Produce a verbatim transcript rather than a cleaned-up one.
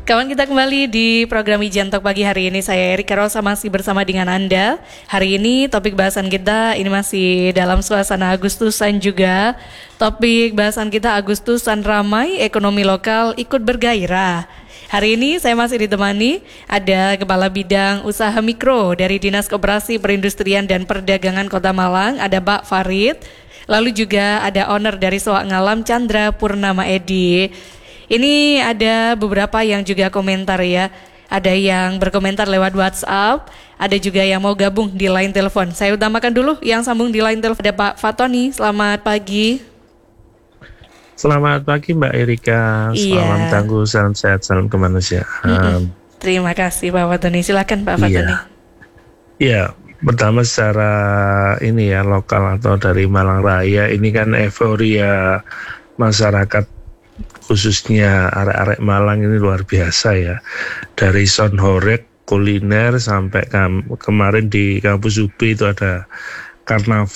Kawan kita kembali di program Wijen Talk pagi hari ini. Saya Erika Rosa masih bersama dengan Anda. Hari ini topik bahasan kita ini masih dalam suasana Agustusan juga. Topik bahasan kita Agustusan ramai, ekonomi lokal ikut bergairah. Hari ini saya masih ditemani ada Kepala Bidang Usaha Mikro dari Dinas Koperasi Perindustrian dan Perdagangan Kota Malang, ada Pak Farid. Lalu juga ada owner dari Soak Ngalam, Chandra Purnama Edi. Ini ada beberapa yang juga komentar ya. Ada yang berkomentar lewat WhatsApp, ada juga yang mau gabung di line telepon. Saya utamakan dulu yang sambung di line telepon. Ada Pak Fatoni, selamat pagi. Selamat pagi Mbak Erika, Iya. salam tangguh, salam sehat, salam kemanusiaan. Mm-mm. Terima kasih Pak Fatoni, silakan Pak Fatoni. Iya, ya, pertama secara ini ya lokal atau dari Malang Raya ini kan euforia masyarakat khususnya arek-arek Malang ini luar biasa ya. Dari sonhorek, kuliner sampai kam- kemarin di kampus U B itu ada karnaval